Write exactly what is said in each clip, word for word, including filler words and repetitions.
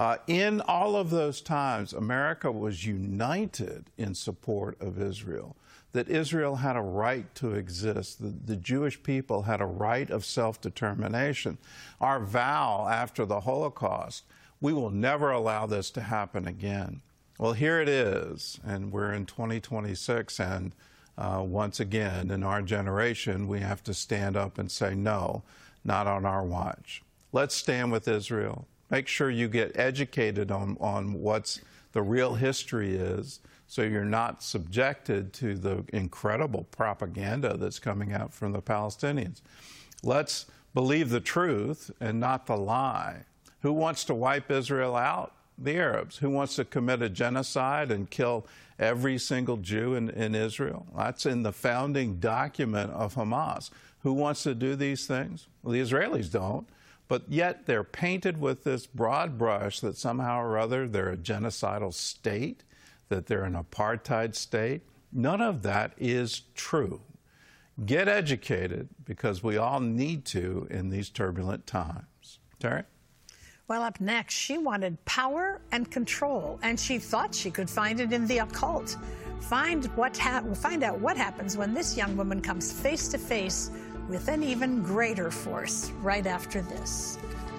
Uh, in all of those times, America was united in support of Israel, that Israel had a right to exist, that the Jewish people had a right of self-determination. Our vow after the Holocaust, we will never allow this to happen again. Well, here it is, and we're in twenty twenty-six, and uh, once again, in our generation, we have to stand up and say, no, not on our watch. Let's stand with Israel. Make sure you get educated on, on what's the real history is, so you're not subjected to the incredible propaganda that's coming out from the Palestinians. Let's believe the truth and not the lie. Who wants to wipe Israel out? The Arabs. Who wants to commit a genocide and kill every single Jew in, in Israel? That's in the founding document of Hamas. Who wants to do these things? Well, the Israelis don't. But yet they're painted with this broad brush that somehow or other they're a genocidal state, that they're an apartheid state. None of that is true. Get educated, because we all need to in these turbulent times. Terry? Well, up next, she wanted power and control, and she thought she could find it in the occult. Find, what ha find out what happens when this young woman comes face to face with an even greater force right after this.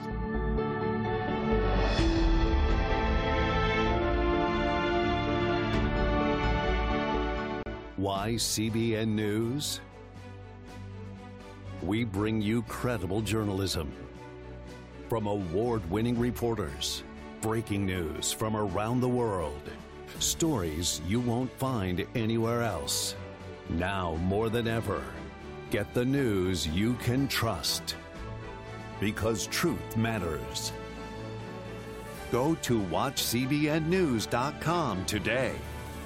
Why C B N News? We bring you credible journalism from award-winning reporters, breaking news from around the world, stories you won't find anywhere else. Now more than ever, get the news you can trust, because truth matters. Go to watch C B N news dot com today.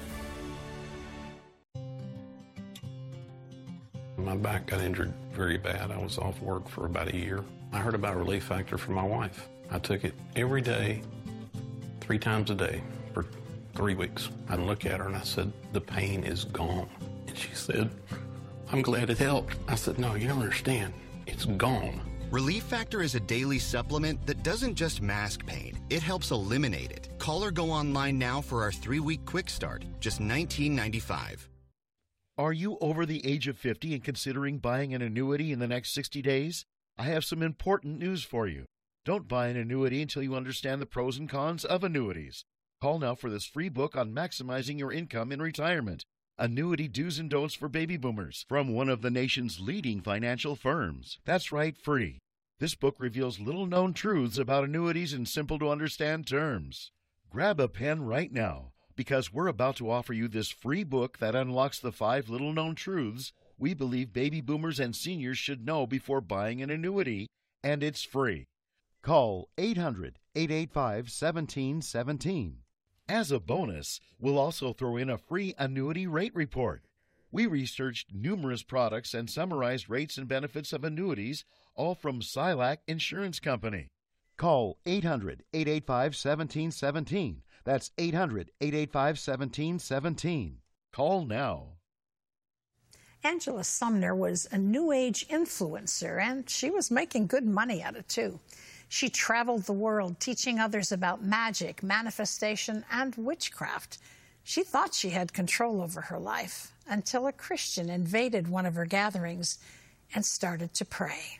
My back got injured very bad. I was off work for about a year. I heard about Relief Factor from my wife. I took it every day, three times a day for three weeks. I'd look at her and I said, the pain is gone. And she said, I'm glad it helped. I said, no, you don't understand. It's gone. Relief Factor is a daily supplement that doesn't just mask pain, it helps eliminate it. Call or go online now for our three-week quick start, just nineteen ninety-five. Are you over the age of fifty and considering buying an annuity in the next sixty days? I have some important news for you. Don't buy an annuity until you understand the pros and cons of annuities. Call now for this free book on maximizing your income in retirement. Annuity Do's and Don'ts for Baby Boomers from one of the nation's leading financial firms. That's right, free. This book reveals little-known truths about annuities in simple-to-understand terms. Grab a pen right now, because we're about to offer you this free book that unlocks the five little-known truths we believe baby boomers and seniors should know before buying an annuity, and it's free. Call eight hundred, eight eight five, one seven one seven. As a bonus, we'll also throw in a free annuity rate report. We researched numerous products and summarized rates and benefits of annuities, all from Silac Insurance Company. Call eight hundred, eight eight five, one seven one seven. That's eight hundred, eight eight five, one seven one seven. Call now. Angela Sumner was a New Age influencer, and she was making good money at it, too. She traveled the world teaching others about magic, manifestation, and witchcraft. She thought she had control over her life until a Christian invaded one of her gatherings and started to pray.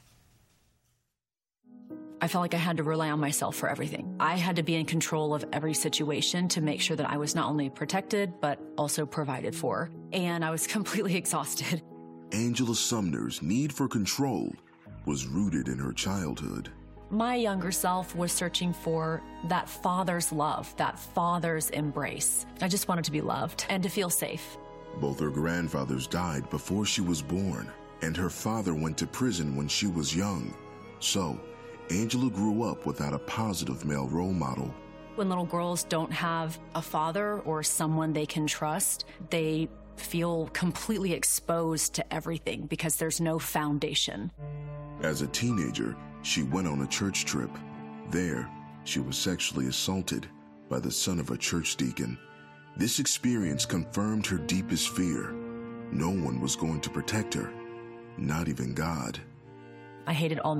I felt like I had to rely on myself for everything. I had to be in control of every situation to make sure that I was not only protected, but also provided for. And I was completely exhausted. Angela Sumner's need for control was rooted in her childhood. My younger self was searching for that father's love, that father's embrace. I just wanted to be loved and to feel safe. Both her grandfathers died before she was born, and her father went to prison when she was young. So, Angela grew up without a positive male role model. When little girls don't have a father or someone they can trust, they feel completely exposed to everything because there's no foundation. As a teenager, she went on a church trip. There, she was sexually assaulted by the son of a church deacon. This experience confirmed her deepest fear. No one was going to protect her, not even God. I hated all men.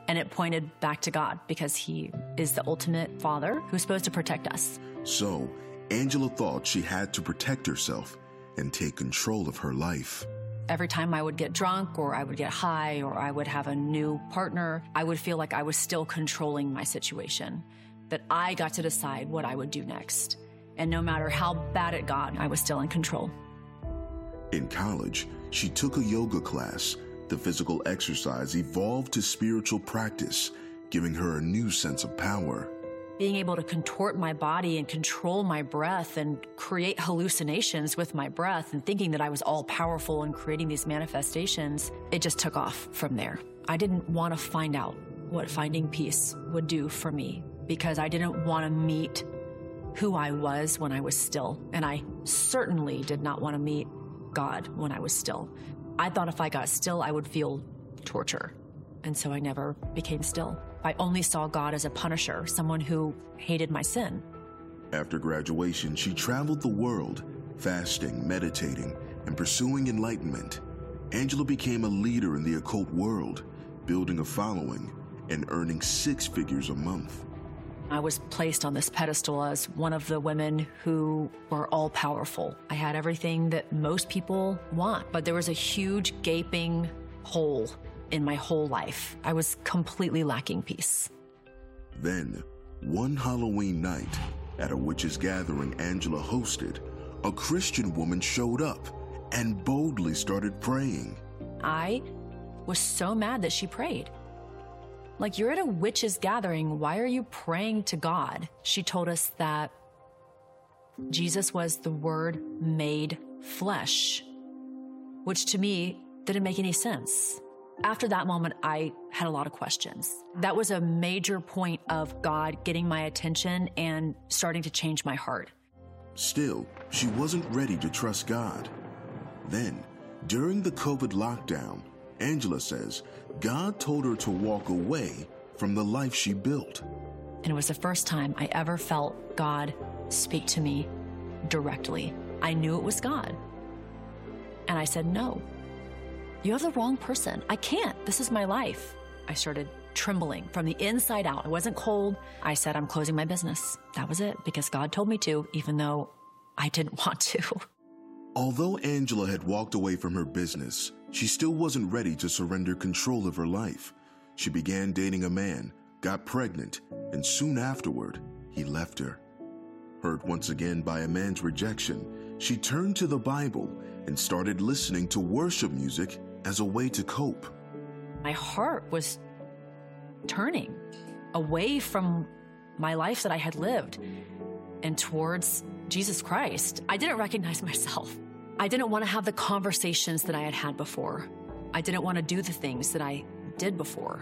And it pointed back to God because he is the ultimate father who's supposed to protect us. So, Angela thought she had to protect herself and take control of her life. Every time I would get drunk or I would get high or I would have a new partner, I would feel like I was still controlling my situation, that I got to decide what I would do next. And no matter how bad it got, I was still in control. In college, she took a yoga class. The physical exercise evolved to spiritual practice, giving her a new sense of power. Being able to contort my body and control my breath and create hallucinations with my breath and thinking that I was all powerful and creating these manifestations, it just took off from there. I didn't want to find out what finding peace would do for me because I didn't want to meet who I was when I was still. And I certainly did not want to meet God when I was still. I thought if I got still, I would feel torture. And so I never became still. I only saw God as a punisher, someone who hated my sin. After graduation, she traveled the world, fasting, meditating, and pursuing enlightenment. Angela became a leader in the occult world, building a following and earning six figures a month. I was placed on this pedestal as one of the women who were all powerful. I had everything that most people want, but there was a huge gaping hole in my whole life. I was completely lacking peace. Then, one Halloween night, at a witches' gathering Angela hosted, a Christian woman showed up and boldly started praying. I was so mad that she prayed. Like, you're at a witches' gathering, why are you praying to God? She told us that Jesus was the Word made flesh, which to me didn't make any sense. After that moment, I had a lot of questions. That was a major point of God getting my attention and starting to change my heart. Still, she wasn't ready to trust God. Then, during the COVID lockdown, Angela says God told her to walk away from the life she built. And it was the first time I ever felt God speak to me directly. I knew it was God. And I said, no, you have the wrong person. I can't. This is my life. I started trembling from the inside out. I wasn't cold. I said, I'm closing my business. That was it, because God told me to, even though I didn't want to. Although Angela had walked away from her business, she still wasn't ready to surrender control of her life. She began dating a man, got pregnant, and soon afterward, he left her. Hurt once again by a man's rejection, she turned to the Bible and started listening to worship music as a way to cope. My heart was turning away from my life that I had lived and towards Jesus Christ. I didn't recognize myself. I didn't want to have the conversations that I had had before. I didn't want to do the things that I did before.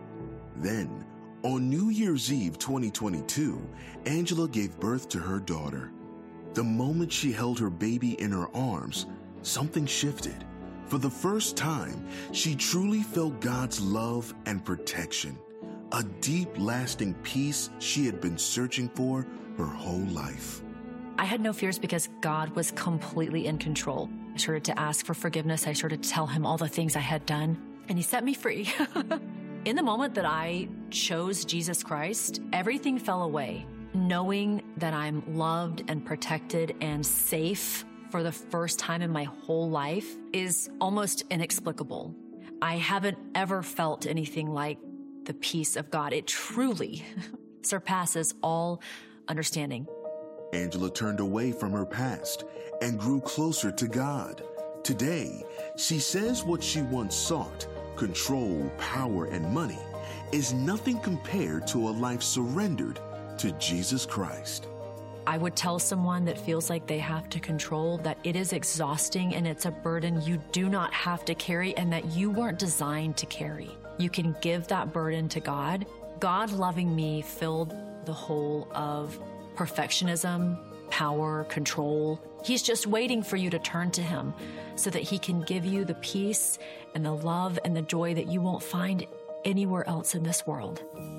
Then, on New Year's Eve twenty twenty-two, Angela gave birth to her daughter. The moment she held her baby in her arms, something shifted. For the first time, she truly felt God's love and protection, a deep, lasting peace she had been searching for her whole life. I had no fears because God was completely in control. I started to ask for forgiveness. I started to tell him all the things I had done, and he set me free. In the moment that I chose Jesus Christ, everything fell away. Knowing that I'm loved and protected and safe for the first time in my whole life is almost inexplicable. I haven't ever felt anything like the peace of God. It truly surpasses all understanding. Angela turned away from her past and grew closer to God. Today, she says what she once sought, control, power, and money, is nothing compared to a life surrendered to Jesus Christ. I would tell someone that feels like they have to control that it is exhausting and it's a burden you do not have to carry and that you weren't designed to carry. You can give that burden to God. God loving me filled the hole of perfectionism, power, control. He's just waiting for you to turn to him so that he can give you the peace and the love and the joy that you won't find anywhere else in this world.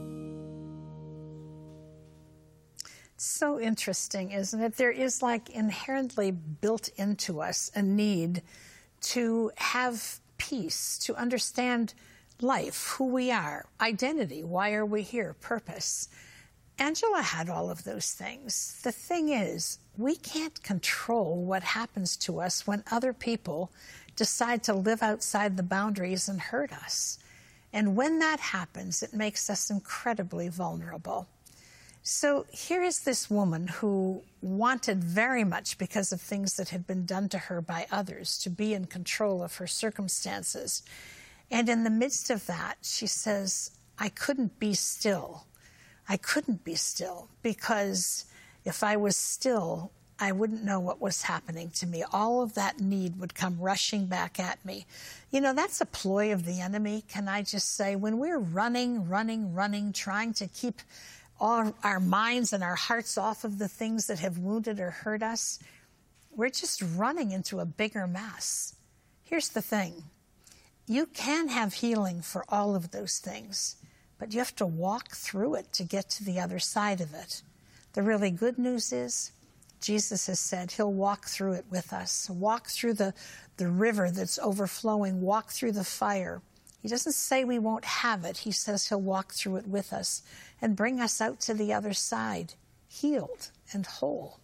So interesting, isn't it? There is like inherently built into us a need to have peace, to understand life, who we are, identity, why are we here, purpose. Angela had all of those things. The thing is, we can't control what happens to us when other people decide to live outside the boundaries and hurt us. And when that happens, it makes us incredibly vulnerable. So here is this woman who wanted very much, because of things that had been done to her by others, to be in control of her circumstances. And in the midst of that, she says, I couldn't be still. I couldn't be still, because if I was still, I wouldn't know what was happening to me. All of that need would come rushing back at me. You know, that's a ploy of the enemy, can I just say? When we're running, running, running, trying to keep all our minds and our hearts off of the things that have wounded or hurt us, we're just running into a bigger mess. Here's the thing. You can have healing for all of those things, but you have to walk through it to get to the other side of it. The really good news is Jesus has said he'll walk through it with us, walk through the, the river that's overflowing, walk through the fire. He doesn't say we won't have it. He says he'll walk through it with us and bring us out to the other side, healed and whole.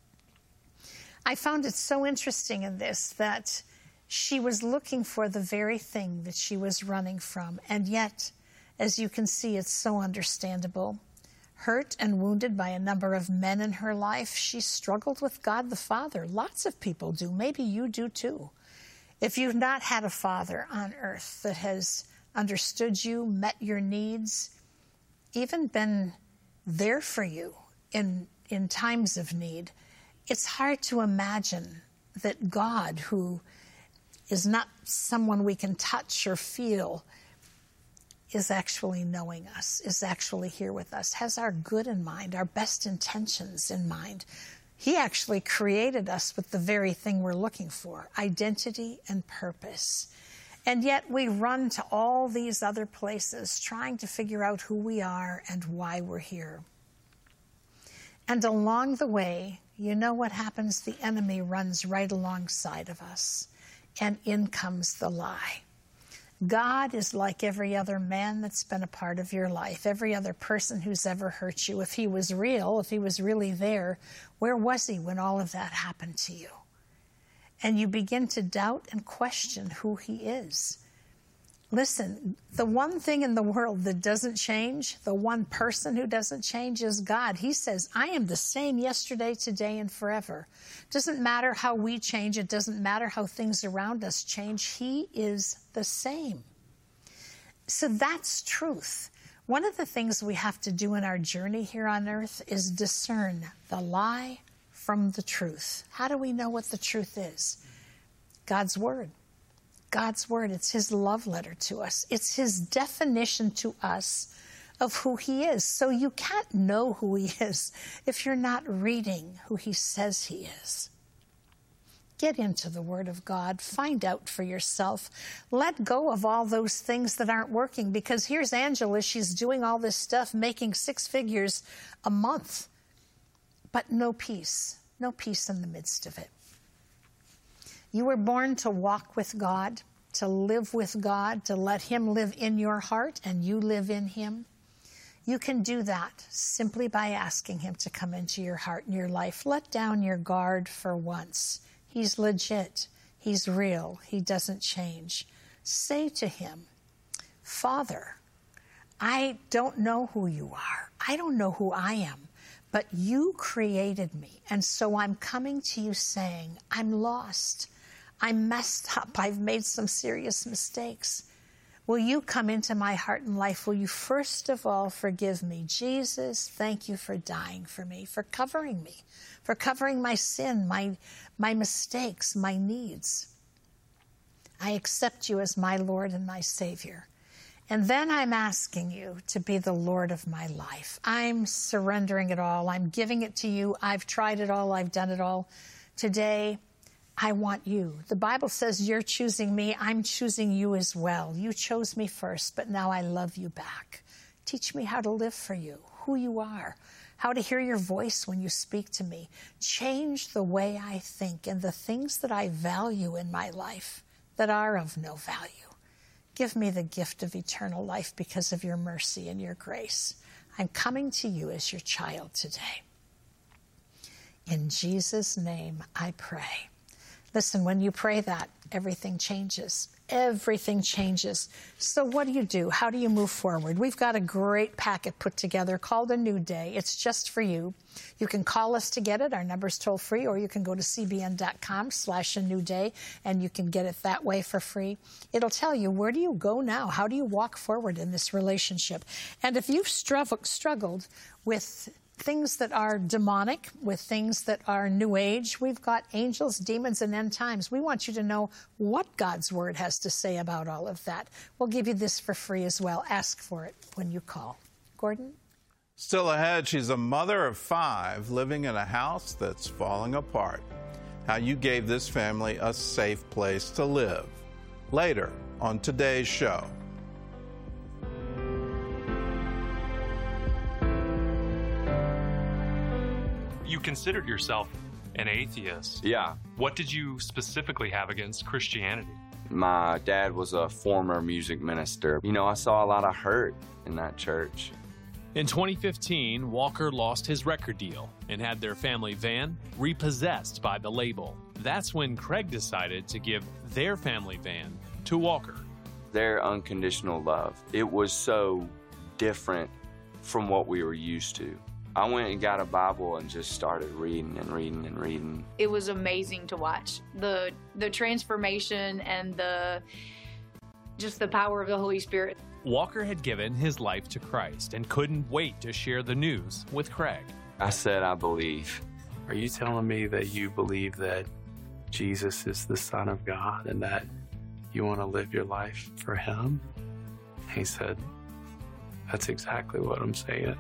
I found it so interesting in this that she was looking for the very thing that she was running from, and yet, as you can see, it's so understandable. Hurt and wounded by a number of men in her life, she struggled with God the Father. Lots of people do. Maybe you do too. If you've not had a father on earth that has understood you, met your needs, even been there for you in, in times of need, it's hard to imagine that God, who is not someone we can touch or feel, is actually knowing us, is actually here with us, has our good in mind, our best intentions in mind. He actually created us with the very thing we're looking for, identity and purpose. And yet we run to all these other places trying to figure out who we are and why we're here. And along the way, you know what happens? The enemy runs right alongside of us, and in comes the lie. God is like every other man that's been a part of your life, every other person who's ever hurt you. If he was real, if he was really there, where was he when all of that happened to you? And you begin to doubt and question who he is. Listen, the one thing in the world that doesn't change, the one person who doesn't change is God. He says, I am the same yesterday, today, and forever. It doesn't matter how we change. It doesn't matter how things around us change. He is the same. So that's truth. One of the things we have to do in our journey here on earth is discern the lie from the truth. How do we know what the truth is? God's Word. God's Word. It's his love letter to us. It's his definition to us of who he is. So you can't know who he is if you're not reading who he says he is. Get into the Word of God. Find out for yourself. Let go of all those things that aren't working, because here's Angela. She's doing all this stuff, making six figures a month, but no peace. No peace in the midst of it. You were born to walk with God, to live with God, to let him live in your heart and you live in him. You can do that simply by asking him to come into your heart and your life. Let down your guard for once. He's legit. He's real. He doesn't change. Say to him, Father, I don't know who you are. I don't know who I am, but you created me. And so I'm coming to you saying, I'm lost. I'm messed up. I've made some serious mistakes. Will you come into my heart and life? Will you first of all forgive me? Jesus, thank you for dying for me, for covering me, for covering my sin, my, my mistakes, my needs. I accept you as my Lord and my Savior. And then I'm asking you to be the Lord of my life. I'm surrendering it all. I'm giving it to you. I've tried it all. I've done it all. Today, I want you. The Bible says you're choosing me. I'm choosing you as well. You chose me first, but now I love you back. Teach me how to live for you, who you are, how to hear your voice when you speak to me. Change the way I think and the things that I value in my life that are of no value. Give me the gift of eternal life because of your mercy and your grace. I'm coming to you as your child today. In Jesus' name I pray. Listen, when you pray that, everything changes. Everything changes. So what do you do? How do you move forward? We've got a great packet put together called A New Day. It's just for you. You can call us to get it. Our number's toll free, or you can go to cbn.com slash a new day, and you can get it that way for free. It'll tell you, where do you go now? How do you walk forward in this relationship? And if you've struggled, struggled with things that are demonic, with things that are New Age, we've got angels, demons, and end times. We want you to know what God's Word has to say about all of that. We'll give you this for free as well. Ask for it when you call. Gordon? Still ahead, she's a mother of five living in a house that's falling apart. How you gave this family a safe place to live. Later on today's show. You considered yourself an atheist. Yeah. What did you specifically have against Christianity? My dad was a former music minister. You know, I saw a lot of hurt in that church. In twenty fifteen, Walker lost his record deal and had their family van repossessed by the label. That's when Craig decided to give their family van to Walker. Their unconditional love, it was so different from what we were used to. I went and got a Bible and just started reading and reading and reading. It was amazing to watch. The the transformation and the just the power of the Holy Spirit. Walker had given his life to Christ and couldn't wait to share the news with Craig. I said, I believe. Are you telling me that you believe that Jesus is the Son of God and that you want to live your life for him? He said, that's exactly what I'm saying.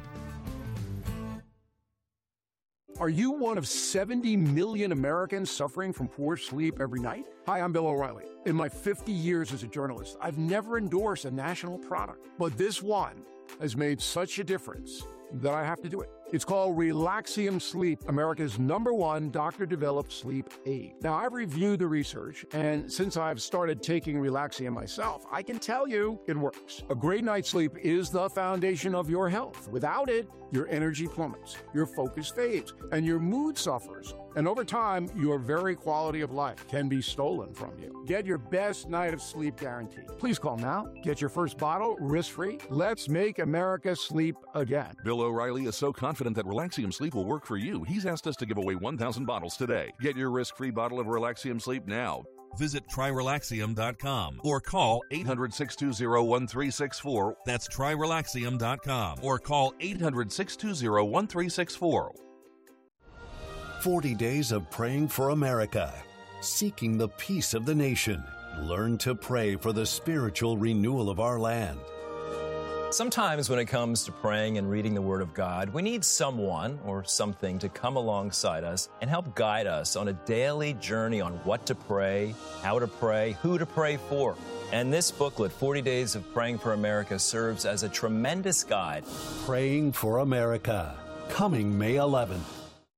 Are you one of seventy million Americans suffering from poor sleep every night? Hi, I'm Bill O'Reilly. In my fifty years as a journalist, I've never endorsed a national product, but this one has made such a difference that I have to do it. It's called Relaxium Sleep, America's number one doctor-developed sleep aid. Now, I've reviewed the research, and since I've started taking Relaxium myself, I can tell you it works. A great night's sleep is the foundation of your health. Without it, your energy plummets, your focus fades, and your mood suffers. And over time, your very quality of life can be stolen from you. Get your best night of sleep guaranteed. Please call now. Get your first bottle risk-free. Let's make America sleep again. Bill O'Reilly is so confident that Relaxium Sleep will work for you, he's asked us to give away one thousand bottles today. Get your risk-free bottle of Relaxium Sleep now. Visit try relaxium dot com or call eight hundred, six two zero, one three six four. That's try relaxium dot com or call eight hundred, six two zero, one three six four. forty days of praying for America, seeking the peace of the nation. Learn to pray for the spiritual renewal of our land. Sometimes when it comes to praying and reading the Word of God, we need someone or something to come alongside us and help guide us on a daily journey on what to pray, how to pray, who to pray for. And this booklet, forty days of Praying for America, serves as a tremendous guide. Praying for America, coming May eleventh.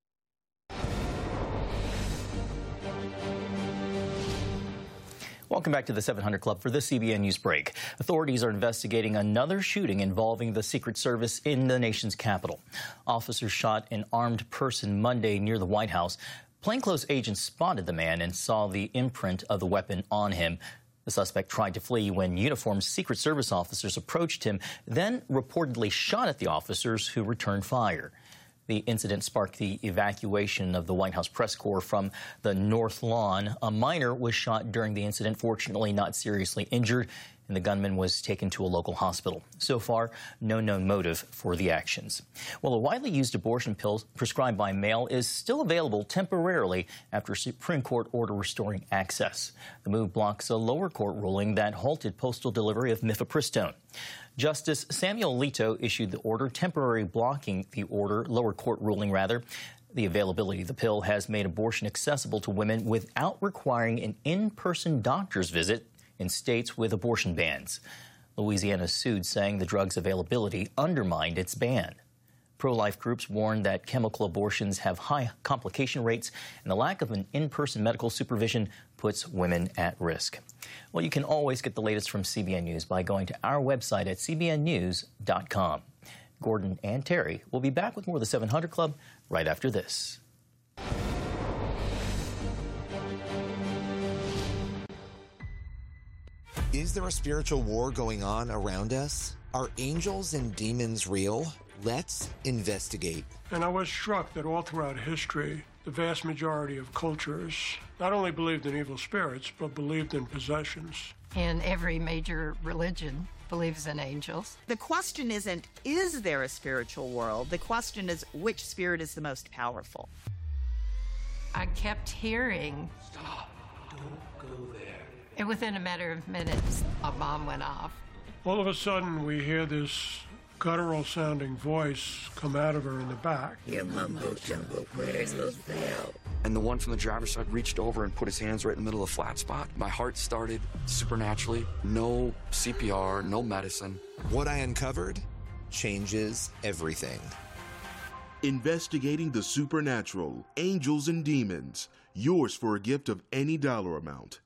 Welcome back to the seven hundred Club for the C B N News Break. Authorities are investigating another shooting involving the Secret Service in the nation's capital. Officers shot an armed person Monday near the White House. Plainclothes agents spotted the man and saw the imprint of the weapon on him. The suspect tried to flee when uniformed Secret Service officers approached him, then reportedly shot at the officers, who returned fire. The incident sparked the evacuation of the White House press corps from the North Lawn. A minor was shot during the incident, fortunately not seriously injured, and the gunman was taken to a local hospital. So far, no known motive for the actions. Well, a widely used abortion pill prescribed by mail is still available temporarily after a Supreme Court order restoring access. The move blocks a lower court ruling that halted postal delivery of mifepristone. Justice Samuel Alito issued the order, temporarily blocking the order, lower court ruling rather. The availability of the pill has made abortion accessible to women without requiring an in-person doctor's visit in states with abortion bans. Louisiana sued, saying the drug's availability undermined its ban. Pro-life groups warn that chemical abortions have high complication rates, and the lack of an in-person medical supervision puts women at risk. Well, you can always get the latest from C B N News by going to our website at c b n news dot com. Gordon and Terry will be back with more of the seven hundred Club right after this. Is there a spiritual war going on around us? Are angels and demons real? Let's investigate. And I was struck that all throughout history, the vast majority of cultures not only believed in evil spirits, but believed in possessions. And every major religion believes in angels. The question isn't, is there a spiritual world? The question is, which spirit is the most powerful? I kept hearing, "Stop, don't go there." And within a matter of minutes, a bomb went off. All of a sudden, we hear this guttural-sounding voice come out of her in the back. Your mumbo-jumbo prayers will fail. And the one from the driver's side reached over and put his hands right in the middle of the flat spot. My heart started supernaturally. No C P R, no medicine. What I uncovered changes everything. Investigating the supernatural, angels and demons. Yours for a gift of any dollar amount.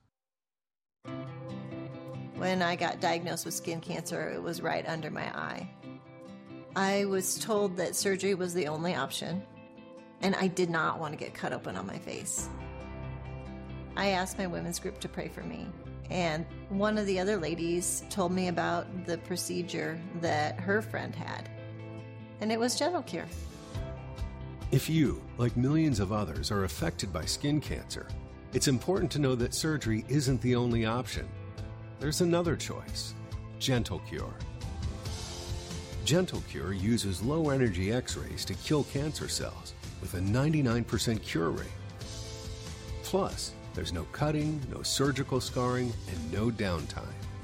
When I got diagnosed with skin cancer, it was right under my eye. I was told that surgery was the only option, and I did not want to get cut open on my face. I asked my women's group to pray for me, and one of the other ladies told me about the procedure that her friend had, and it was Gentle Cure. If you, like millions of others, are affected by skin cancer, it's important to know that surgery isn't the only option. There's another choice, Gentle Cure. Gentle Cure uses low-energy X-rays to kill cancer cells with a ninety-nine percent cure rate. Plus, there's no cutting, no surgical scarring, and no downtime.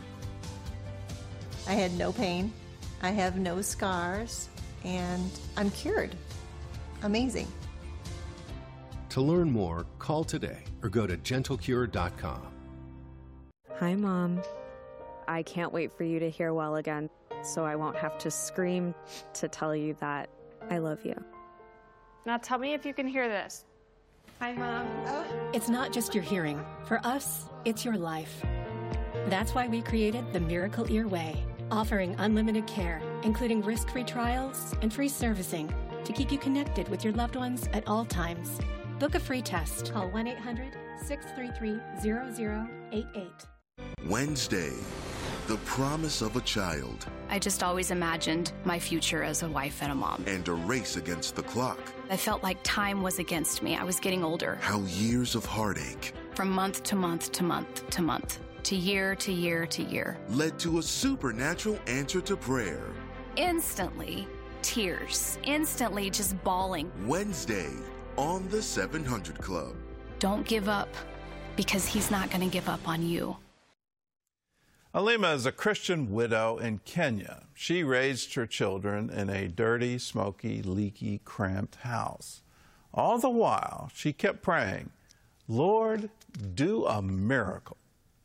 I had no pain, I have no scars, and I'm cured. Amazing. To learn more, call today or go to gentle cure dot com. Hi, Mom. I can't wait for you to hear well again, so I won't have to scream to tell you that I love you. Now tell me if you can hear this. Hi, Mom. It's not just your hearing. For us, it's your life. That's why we created the Miracle Ear Way, offering unlimited care, including risk-free trials and free servicing to keep you connected with your loved ones at all times. Book a free test. Call one eight hundred, six three three, zero zero eight eight. Wednesday, the promise of a child. I just always imagined my future as a wife and a mom. And a race against the clock. I felt like time was against me. I was getting older. How years of heartache. From month to month to month to month, to year to year to year. Led to a supernatural answer to prayer. Instantly, tears. Instantly just bawling. Wednesday, on the seven hundred Club. Don't give up, because he's not going to give up on you. Halima is a Christian widow in Kenya. She raised her children in a dirty, smoky, leaky, cramped house. All the while, she kept praying, Lord, do a miracle.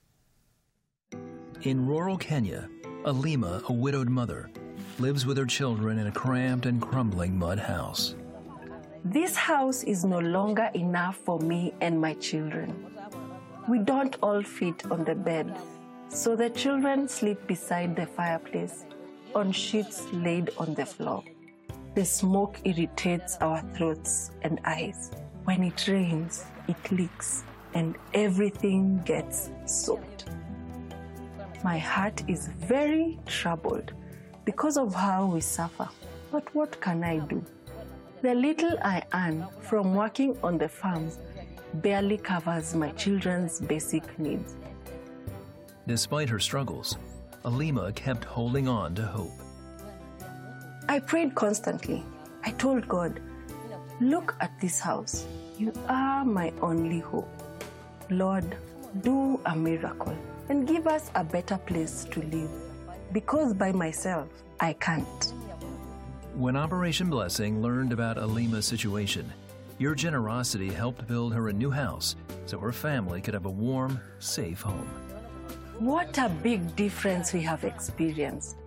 In rural Kenya, Halima, a widowed mother, lives with her children in a cramped and crumbling mud house. This house is no longer enough for me and my children. We don't all fit on the bed, so the children sleep beside the fireplace on sheets laid on the floor. The smoke irritates our throats and eyes. When it rains, it leaks and everything gets soaked. My heart is very troubled because of how we suffer. But what can I do? The little I earn from working on the farms barely covers my children's basic needs. Despite her struggles, Halima kept holding on to hope. I prayed constantly. I told God, look at this house. You are my only hope. Lord, do a miracle and give us a better place to live, because by myself, I can't. When Operation Blessing learned about Halima's situation, your generosity helped build her a new house so her family could have a warm, safe home. What a big difference we have experienced.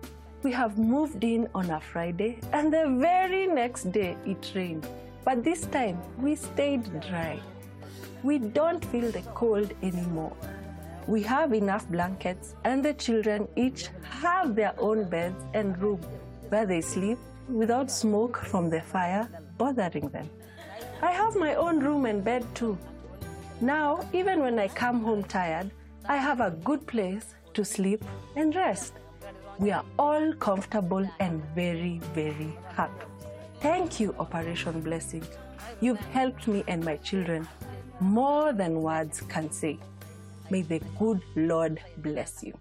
We have moved in on a Friday, and the very next day it rained. But this time, we stayed dry. We don't feel the cold anymore. We have enough blankets, and the children each have their own beds and room where they sleep without smoke from the fire bothering them. I have my own room and bed too. Now, even when I come home tired, I have a good place to sleep and rest. We are all comfortable and very, very happy. Thank you, Operation Blessing. You've helped me and my children more than words can say. May the good Lord bless you.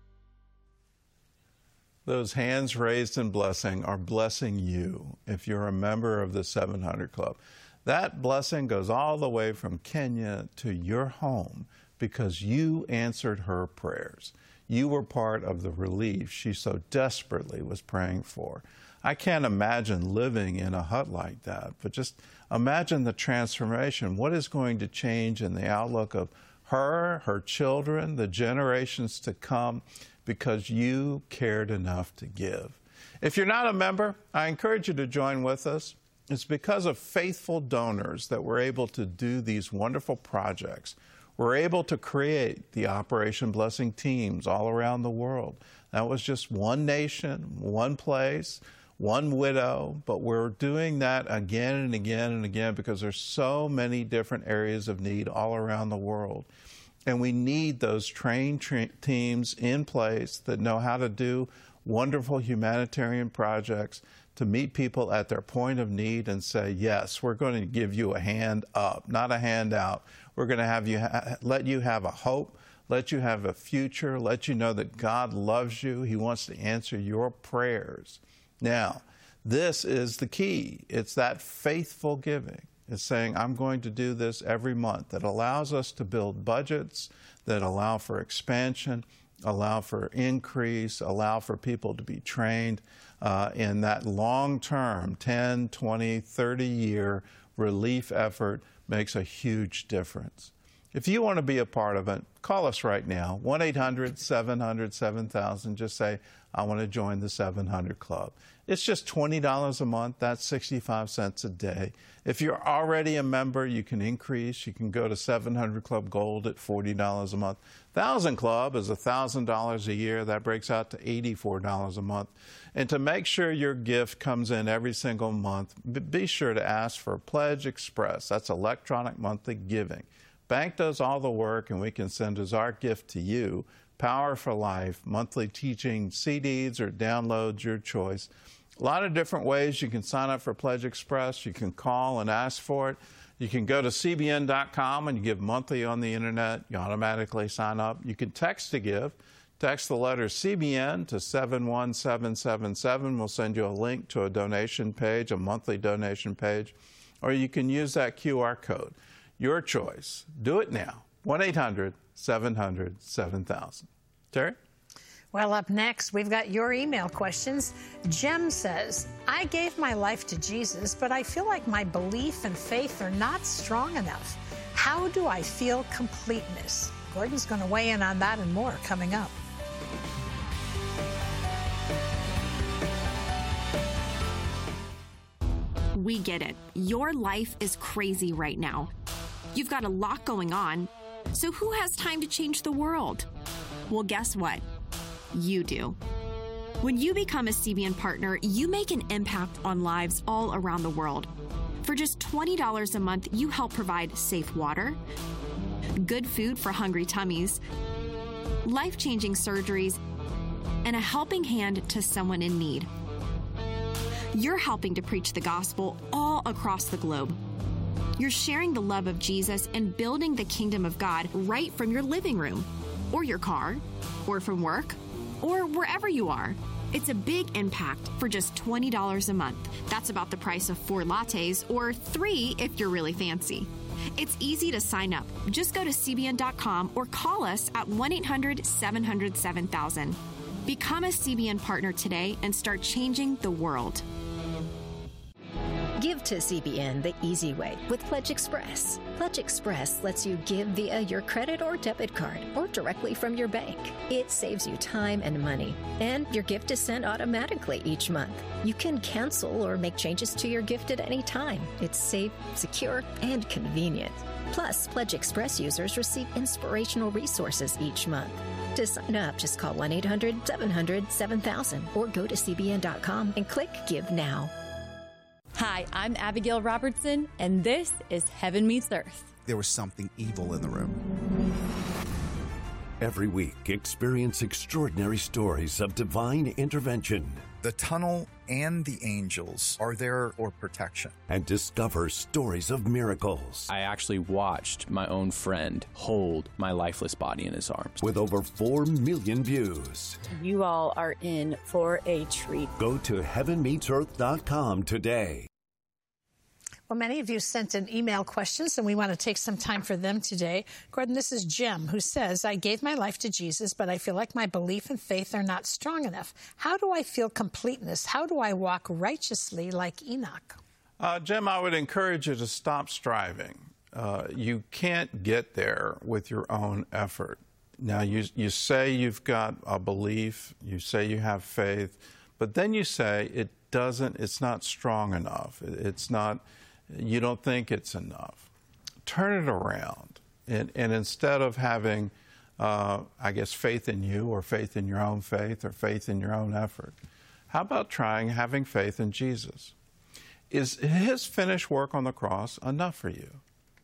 Those hands raised in blessing are blessing you if you're a member of the seven hundred Club. That blessing goes all the way from Kenya to your home because you answered her prayers. You were part of the relief she so desperately was praying for. I can't imagine living in a hut like that, but just imagine the transformation. What is going to change in the outlook of her, her children, the generations to come, because you cared enough to give. If you're not a member, I encourage you to join with us. It's because of faithful donors that we're able to do these wonderful projects. We're able to create the Operation Blessing teams all around the world. That was just one nation, one place, one widow, but we're doing that again and again and again because there's so many different areas of need all around the world. And we need those trained tra- teams in place that know how to do wonderful humanitarian projects to meet people at their point of need and say, yes, we're going to give you a hand up, not a handout. We're going to have you ha- let you have a hope, let you have a future, let you know that God loves you. He wants to answer your prayers. Now, this is the key. It's that faithful giving. It's saying, I'm going to do this every month. That allows us to build budgets that allow for expansion, allow for increase, allow for people to be trained uh, in that long-term ten, twenty, thirty-year relief effort makes a huge difference. If you want to be a part of it, call us right now, one eight hundred, seven hundred, seven thousand. Just say, I want to join the seven hundred Club. It's just twenty dollars a month. That's sixty-five cents a day. If you're already a member, you can increase. You can go to seven hundred Club Gold at forty dollars a month. one thousand Club is one thousand dollars a year. That breaks out to eighty-four dollars a month. And to make sure your gift comes in every single month, be sure to ask for Pledge Express. That's electronic monthly giving. Bank does all the work, and we can send as our gift to you, Power for Life, monthly teaching C Ds or downloads, your choice. A lot of different ways you can sign up for Pledge Express. You can call and ask for it. You can go to C B N dot com and you give monthly on the internet. You automatically sign up. You can text to give. Text the letter C B N to seven one seven seven seven. We'll send you a link to a donation page, a monthly donation page. Or you can use that Q R code. Your choice. Do it now. one eight hundred, seven hundred, seven thousand. Terry? Well, up next, we've got your email questions. Jem says, I gave my life to Jesus, but I feel like my belief and faith are not strong enough. How do I feel completeness? Gordon's going to weigh in on that and more coming up. We get it. Your life is crazy right now. You've got a lot going on. So who has time to change the world? Well, guess what? You do. When you become a C B N partner, you make an impact on lives all around the world. For just twenty dollars a month, you help provide safe water, good food for hungry tummies, life-changing surgeries, and a helping hand to someone in need. You're helping to preach the gospel all across the globe. You're sharing the love of Jesus and building the kingdom of God right from your living room, or your car, or from work, or wherever you are. It's a big impact for just twenty dollars a month. That's about the price of four lattes, or three if you're really fancy. It's easy to sign up. Just go to C B N dot com or call us at one eight hundred, seven hundred, seven thousand. Become a C B N partner today and start changing the world. Give to C B N the easy way with Pledge Express. Pledge Express lets you give via your credit or debit card or directly from your bank. It saves you time and money, and your gift is sent automatically each month. You can cancel or make changes to your gift at any time. It's safe, secure, and convenient. Plus, Pledge Express users receive inspirational resources each month. To sign up, just call one eight hundred seven hundred seven thousand or go to C B N dot com and click Give Now. Hi, I'm Abigail Robertson, and this is Heaven Meets Earth. There was something evil in the room. Every week, experience extraordinary stories of divine intervention. The tunnel and the angels are there for protection. And discover stories of miracles. I actually watched my own friend hold my lifeless body in his arms. With over four million views. You all are in for a treat. Go to heaven meets earth dot com today. Well, many of you sent in email questions, and we want to take some time for them today. Gordon, this is Jim, who says, I gave my life to Jesus, but I feel like my belief and faith are not strong enough. How do I feel completeness? How do I walk righteously like Enoch? Uh, Jim, I would encourage you to stop striving. Uh, you can't get there with your own effort. Now, you, you say you've got a belief, you say you have faith, but then you say it doesn't, it's not strong enough. It, it's not... You don't think it's enough. Turn it around. And, and instead of having, uh, I guess, faith in you or faith in your own faith or faith in your own effort, how about trying having faith in Jesus? Is his finished work on the cross enough for you?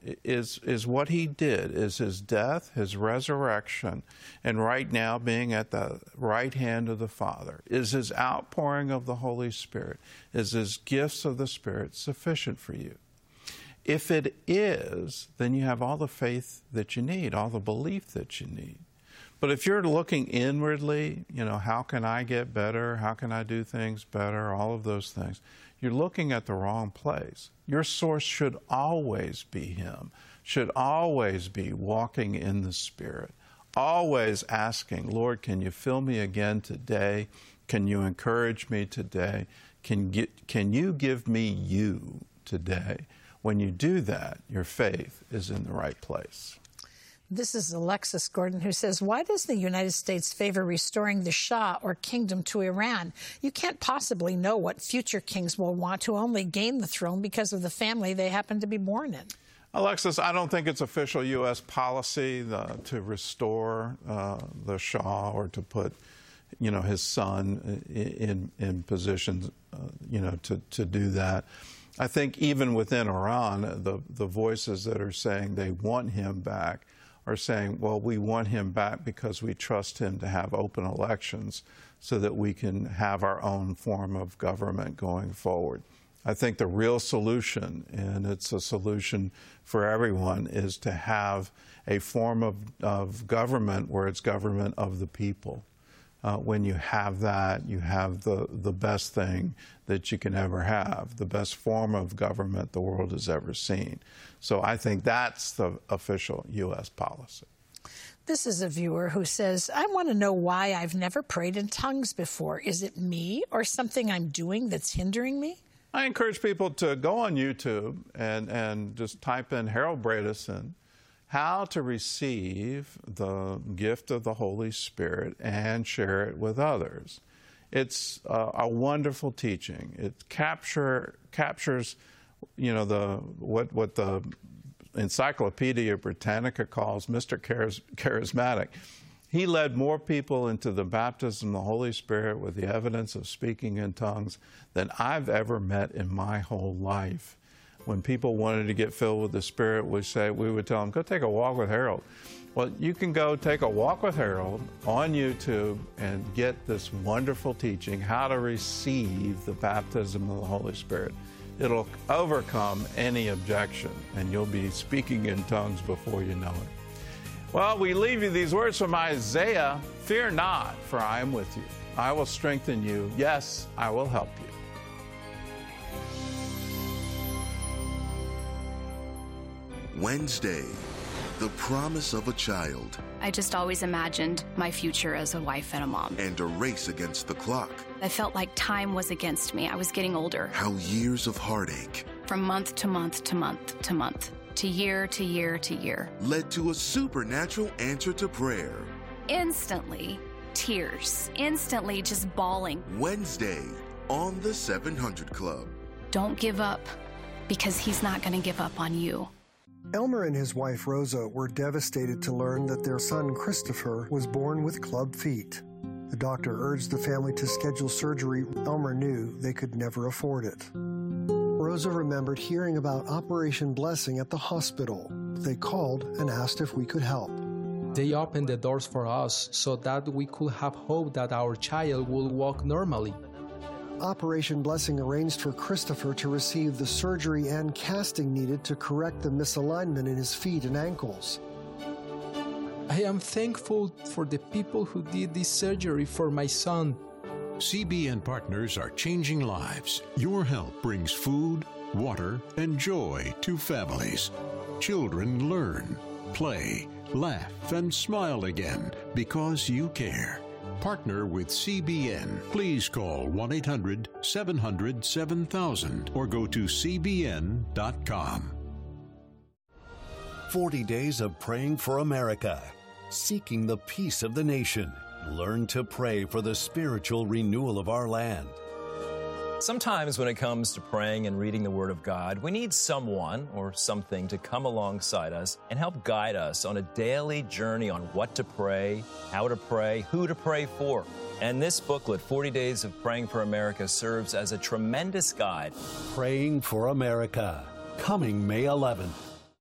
Is, is what he did, is his death, his resurrection, and right now being at the right hand of the Father, is his outpouring of the Holy Spirit, is his gifts of the Spirit sufficient for you? If it is, then you have all the faith that you need, all the belief that you need. But if you're looking inwardly, you know, how can I get better? How can I do things better? All of those things. You're looking at the wrong place. Your source should always be him, should always be walking in the Spirit, always asking, Lord, can you fill me again today? Can you encourage me today? Can, get, can you give me you today? When you do that, your faith is in the right place. This is Alexis Gordon, who says, why does the United States favor restoring the Shah or kingdom to Iran? You can't possibly know what future kings will want to only gain the throne because of the family they happen to be born in. Alexis, I don't think it's official U S policy the, to restore uh, the Shah or to put, you know, his son in, in positions, uh, you know, to, to do that. I think even within Iran, the, the voices that are saying they want him back are saying, well, we want him back because we trust him to have open elections so that we can have our own form of government going forward. I think the real solution, and it's a solution for everyone, is to have a form of, of government where it's government of the people. Uh, when you have that, you have the, the best thing that you can ever have, the best form of government the world has ever seen. So I think that's the official U S policy. This is a viewer who says, I want to know why I've never prayed in tongues before. Is it me or something I'm doing that's hindering me? I encourage people to go on YouTube and, and just type in Harold Bredesen, how to receive the gift of the Holy Spirit and share it with others. It's uh, a wonderful teaching. It capture, captures, you know, the what what the Encyclopedia Britannica calls Mister Charis- Charismatic. He led more people into the baptism of the Holy Spirit with the evidence of speaking in tongues than I've ever met in my whole life. When people wanted to get filled with the Spirit, we say we would tell them, go take a walk with Harold. Well, you can go take a walk with Harold on YouTube and get this wonderful teaching, how to receive the baptism of the Holy Spirit. It'll overcome any objection, and you'll be speaking in tongues before you know it. Well, we leave you these words from Isaiah, fear not, for I am with you. I will strengthen you. Yes, I will help you. Wednesday, the promise of a child, I just always imagined my future as a wife and a mom. and a race against the clock. I felt like time was against me. I was getting older. How years of heartache From month to month to month to month, to year to year to year. led to a supernatural answer to prayer. Instantly, tears. Instantly, just bawling. Wednesday on the seven hundred Club. Don't give up, because he's not going to give up on you. Elmer and his wife Rosa were devastated to learn that their son Christopher was born with club feet. The doctor urged the family to schedule surgery. Elmer knew they could never afford it. Rosa remembered hearing about Operation Blessing at the hospital. They called and asked if we could help. They opened the doors for us so that we could have hope that our child would walk normally. Operation Blessing arranged for Christopher to receive the surgery and casting needed to correct the misalignment in his feet and ankles. I am thankful for the people who did this surgery for my son. C B N Partners are changing lives. Your help brings food, water, and joy to families. Children learn, play, laugh, and smile again because you care. Partner with C B N. Please call one eight hundred seven hundred seven thousand or go to c b n dot com. forty days of praying for America, seeking the peace of the nation. Learn to pray for the spiritual renewal of our land. Sometimes when it comes to praying and reading the Word of God, we need someone or something to come alongside us and help guide us on a daily journey on what to pray, how to pray, who to pray for. And this booklet, forty days of Praying for America, serves as a tremendous guide. Praying for America, coming May eleventh.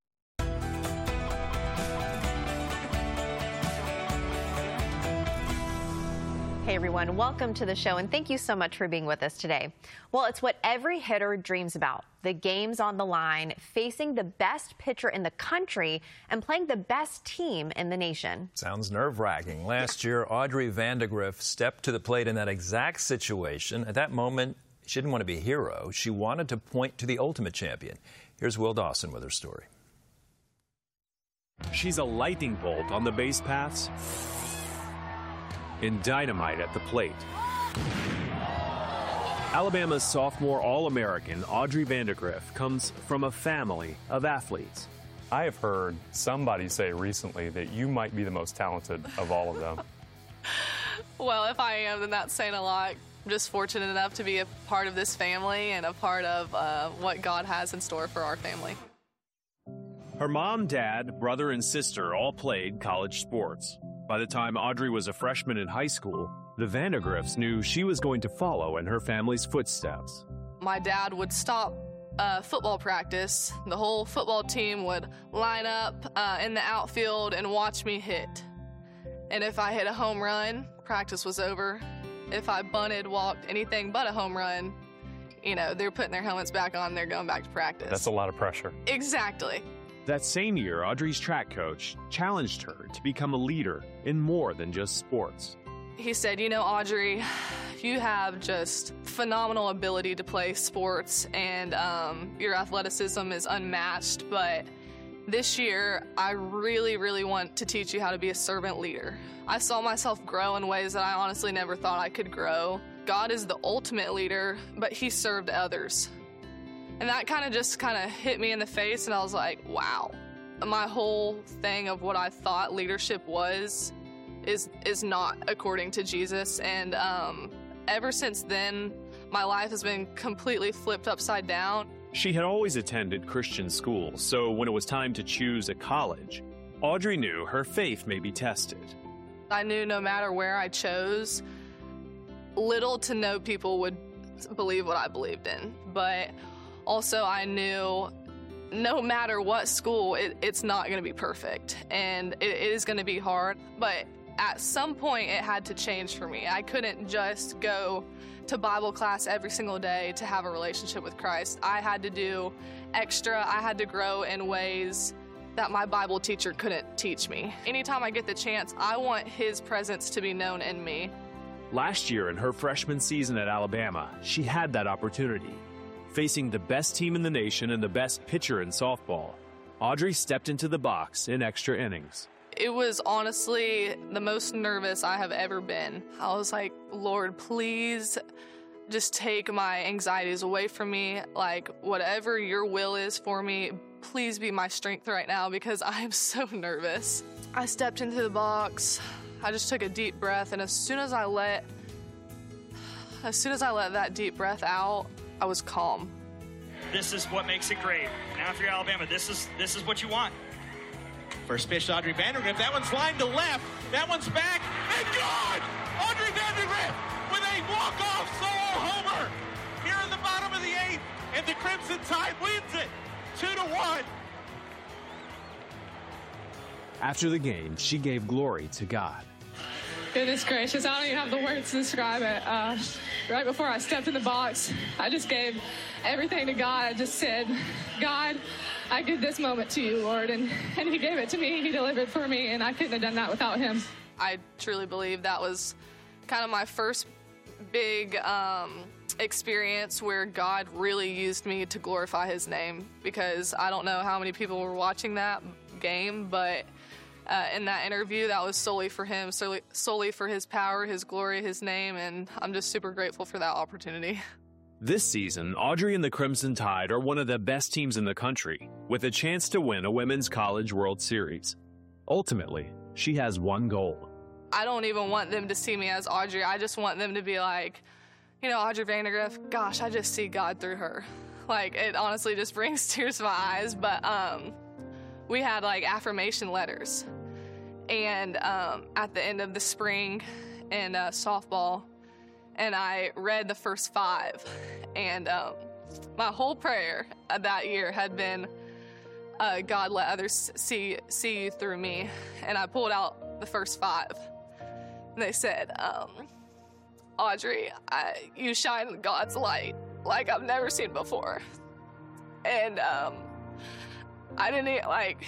Hey everyone, welcome to the show and thank you so much for being with us today. Well, it's what every hitter dreams about. The game's on the line, facing the best pitcher in the country and playing the best team in the nation. Sounds nerve-wracking. Last year, Audrey Vandegrift stepped to the plate in that exact situation. At that moment, she didn't want to be a hero. She wanted to point to the ultimate champion. Here's Will Dawson with her story. She's a lightning bolt on the base paths and dynamite at the plate. Alabama's sophomore All-American Audrey Vandegrift comes from a family of athletes. I have heard somebody say recently that you might be the most talented of all of them. Well, if I am, then that's saying a lot. I'm just fortunate enough to be a part of this family and a part of uh, what God has in store for our family. Her mom, dad, brother, and sister all played college sports. By the time Audrey was a freshman in high school, the Vandegrifts knew she was going to follow in her family's footsteps. My dad would stop uh, football practice. The whole football team would line up uh, in the outfield and watch me hit. And if I hit a home run, practice was over. If I bunted, walked, anything but a home run, you know, they're putting their helmets back on, they're going back to practice. That's a lot of pressure. Exactly. That same year, Audrey's track coach challenged her to become a leader in more than just sports. He said, you know, Audrey, you have just phenomenal ability to play sports and um, your athleticism is unmatched, but this year, I really, really want to teach you how to be a servant leader. I saw myself grow in ways that I honestly never thought I could grow. God is the ultimate leader, but he served others. And that kind of just kind of hit me in the face, and I was like, wow. My whole thing of what I thought leadership was is is not according to Jesus. And um, ever since then, my life has been completely flipped upside down. She had always attended Christian schools, so when it was time to choose a college, Audrey knew her faith may be tested. I knew no matter where I chose, little to no people would believe what I believed in. But also, I knew no matter what school, it, it's not going to be perfect, and it, it is going to be hard. But at some point, it had to change for me. I couldn't just go to Bible class every single day to have a relationship with Christ. I had to do extra. I had to grow in ways that my Bible teacher couldn't teach me. Anytime I get the chance, I want his presence to be known in me. Last year, in her freshman season at Alabama, she had that opportunity. Facing the best team in the nation and the best pitcher in softball, Audrey stepped into the box in extra innings. It was honestly the most nervous I have ever been. I was like, Lord, please just take my anxieties away from me. Like, whatever your will is for me, please be my strength right now because I am so nervous. I stepped into the box. I just took a deep breath, and as soon as I let, as soon as I let that deep breath out, I was calm. This is what makes it great. Now, if you're Alabama, this is this is what you want. First pitch to Audrey Vandergrift. That one's lined to left. That one's back. And gone! Audrey Vandergrift with a walk-off solo homer here in the bottom of the eighth, and the Crimson Tide wins it two to one. After the game, she gave glory to God. Goodness gracious, I don't even have the words to describe it. Uh, right before I stepped in the box, I just gave everything to God. I just said, God, I give this moment to you, Lord. And, and he gave it to me. He delivered for me, and I couldn't have done that without him. I truly believe that was kind of my first big um, experience where God really used me to glorify his name, because I don't know how many people were watching that game, but uh, in that interview, that was solely for him, solely, solely for his power, his glory, his name, and I'm just super grateful for that opportunity. This season, Audrey and the Crimson Tide are one of the best teams in the country, with a chance to win a Women's College World Series. Ultimately, she has one goal. I don't even want them to see me as Audrey. I just want them to be like, you know, Audrey Vandergrift, gosh, I just see God through her. Like, it honestly just brings tears to my eyes. But um, we had, like, affirmation letters. And um, at the end of the spring in uh, softball, and I read the first five. And um, my whole prayer that year had been, uh, God, let others see see you through me. And I pulled out the first five. And they said, um, Audrey, I, you shine God's light like I've never seen before. And um, I didn't, even, like,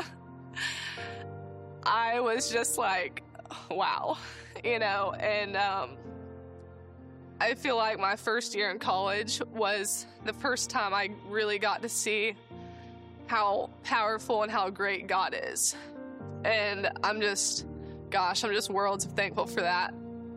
I was just like, wow, you know, and um, I feel like my first year in college was the first time I really got to see how powerful and how great God is. And I'm just, gosh, I'm just worlds thankful for that.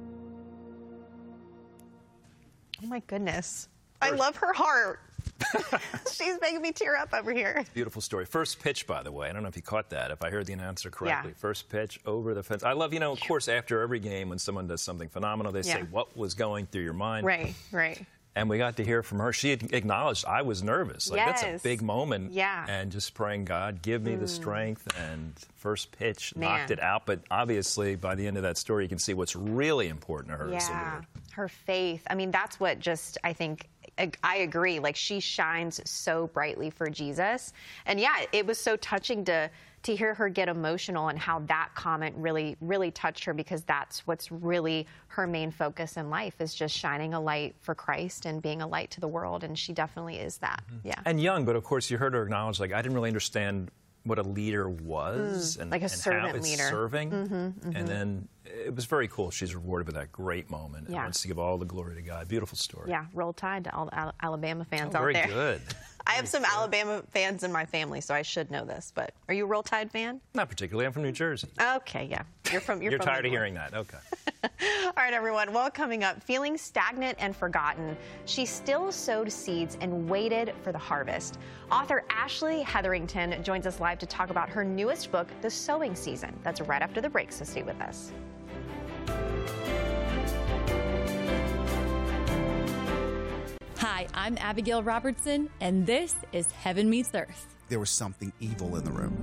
Oh my goodness. I love her heart. She's making me tear up over here. Beautiful story. First pitch, by the way. I don't know if you caught that, if I heard the announcer correctly. Yeah. First pitch over the fence. I love, you know, of course, after every game when someone does something phenomenal, they Yeah. say, what was going through your mind? Right, right. And we got to hear from her. She had acknowledged I was nervous. Like, that's Yes. a big moment. Yeah. And just praying, God, give me the Mm. strength. And first pitch Man. knocked it out. But obviously, by the end of that story, you can see what's really important to her is the Yeah, Lord. her faith. I mean, that's what just, I think, I- I agree. Like, she shines so brightly for Jesus. And yeah, it was so touching to to hear her get emotional and how that comment really, really touched her, because that's what's really her main focus in life, is just shining a light for Christ and being a light to the world. And she definitely is that. Yeah. And young, but of course, you heard her acknowledge, like, I didn't really understand what a leader was Mm, and, like a and servant how it's leader. serving. Mhm, mhm. And then it was very cool. She's rewarded with that great moment and Yeah. wants to give all the glory to God. Beautiful story. Yeah, roll tide to all the Al- Alabama fans Oh, out very there. good. I have some Alabama fans in my family, so I should know this. But are you a Roll Tide fan? Not particularly. I'm from New Jersey. Okay, yeah. You're from. You're, You're from tired of New hearing that. Okay. All right, everyone. Well, coming up, feeling stagnant and forgotten, she still sowed seeds and waited for the harvest. Author Ashley Hetherington joins us live to talk about her newest book, The Sowing Season. That's right after the break, so stay with us. Hi, I'm Abigail Robertson, and this is Heaven Meets Earth. There was something evil in the room.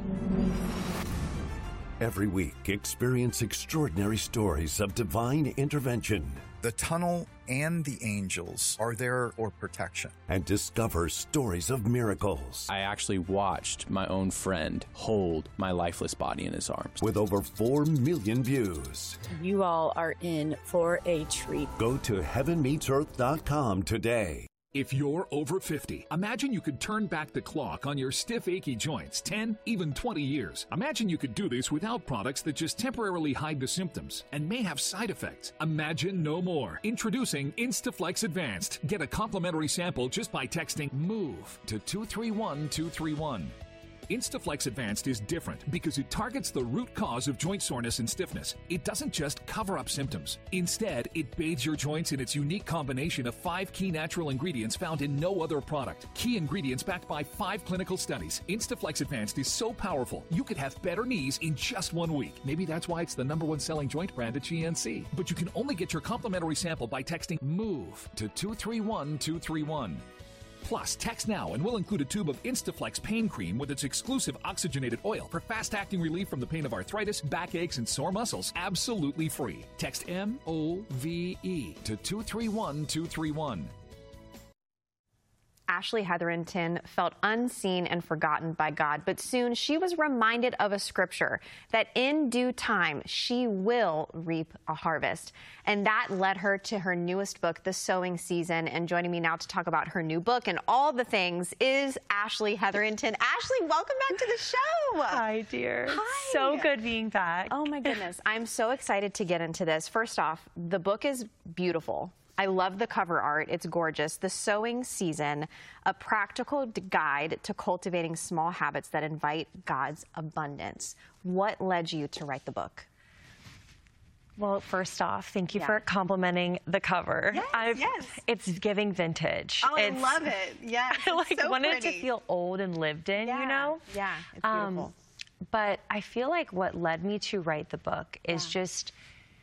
Every week, experience extraordinary stories of divine intervention. The tunnel and the angels are there for protection. And discover stories of miracles. I actually watched my own friend hold my lifeless body in his arms. With over four million views. You all are in for a treat. Go to heaven meets earth dot com today. If you're over fifty, imagine you could turn back the clock on your stiff, achy joints ten, even twenty years. Imagine you could do this without products that just temporarily hide the symptoms and may have side effects. Imagine no more. Introducing Instaflex Advanced. Get a complimentary sample just by texting MOVE to two three one two three one. Instaflex Advanced is different because it targets the root cause of joint soreness and stiffness. It doesn't just cover up symptoms. Instead, it bathes your joints in its unique combination of five key natural ingredients found in no other product. Key ingredients backed by five clinical studies. Instaflex Advanced is so powerful, you could have better knees in just one week. Maybe that's why it's the number one selling joint brand at G N C. But you can only get your complimentary sample by texting MOVE to two three one two three one. Plus, text now and we'll include a tube of Instaflex pain cream with its exclusive oxygenated oil for fast-acting relief from the pain of arthritis, backaches, and sore muscles, absolutely free. Text M O V E to two three one two three one. Ashley Hetherington felt unseen and forgotten by God, but soon she was reminded of a scripture that in due time she will reap a harvest. And that led her to her newest book, The Sowing Season. And joining me now to talk about her new book and all the things is Ashley Hetherington. Ashley, welcome back to the show. Hi, dear. Hi. So good being back. Oh, my goodness. I'm so excited to get into this. First off, the book is beautiful. I love the cover art. It's gorgeous. The Sowing Season, a practical guide to cultivating small habits that invite God's abundance. What led you to write the book? Well, first off, thank you Yeah. for complimenting the cover. Yes, I've, yes. It's giving vintage. Oh, I It's- love it. Yes, I it's like so wanted pretty. to feel old and lived in, Yeah, you know? yeah, it's beautiful. Um, but I feel like what led me to write the book is just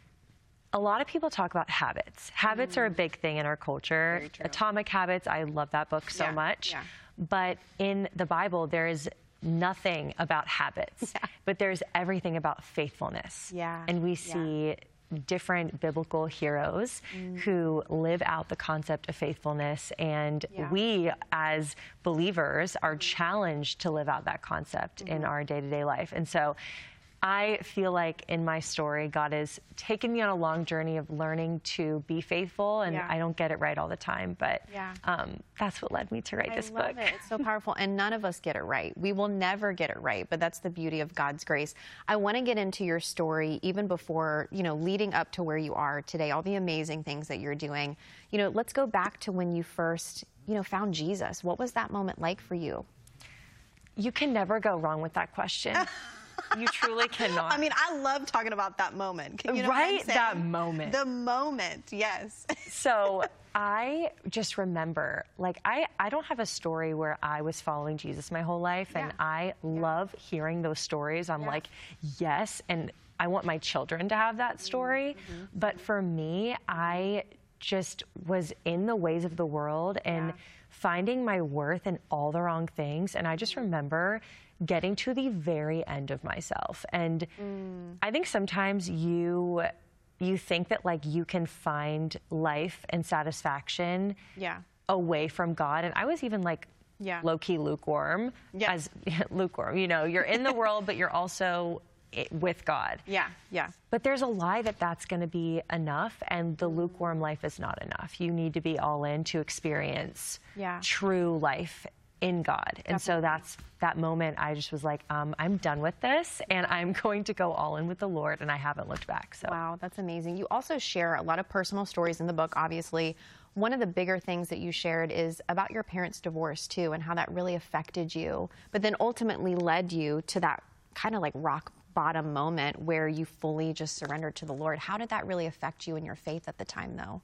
a lot of people talk about habits. Habits are a big thing in our culture. Atomic Habits, I love that book so Yeah, much. yeah. But in the Bible, there is nothing about habits, but there's everything about faithfulness. Yeah, And we yeah. see different biblical heroes who live out the concept of faithfulness, and Yeah. we as believers are challenged to live out that concept in our day-to-day life. And so I feel like in my story, God has taken me on a long journey of learning to be faithful, and Yeah. I don't get it right all the time, but Yeah. um, that's what led me to write I this love book. it. It's so powerful, and none of us get it right. We will never get it right, but that's the beauty of God's grace. I want to get into your story even before, you know, leading up to where you are today, all the amazing things that you're doing. You know, let's go back to when you first, you know, found Jesus. What was that moment like for you? You can never go wrong with that question. You truly cannot. I mean, I love talking about that moment. You know Right? what I'm saying? That moment. The moment, yes. So I just remember, like, I, I don't have a story where I was following Jesus my whole life, and I love hearing those stories. I'm like, yes, and I want my children to have that story. Mm-hmm. But for me, I just was in the ways of the world and finding my worth in all the wrong things. And I just remember getting to the very end of myself. And I think sometimes you you think that, like, you can find life and satisfaction Yeah. away from God. And I was even, like, Yeah. low-key lukewarm. Yeah. As lukewarm, you know, you're in the world, but you're also i- with God. Yeah, yeah. But there's a lie that that's going to be enough, and the lukewarm life is not enough. You need to be all in to experience Yeah. true life in God. And so that's that moment I just was like, um, I'm done with this, and I'm going to go all in with the Lord, and I haven't looked back. So Wow, that's amazing. You also share a lot of personal stories in the book, obviously. One of the bigger things that you shared is about your parents' divorce, too, and how that really affected you, but then ultimately led you to that kind of like rock bottom moment where you fully just surrendered to the Lord. How did that really affect you in your faith at the time, though?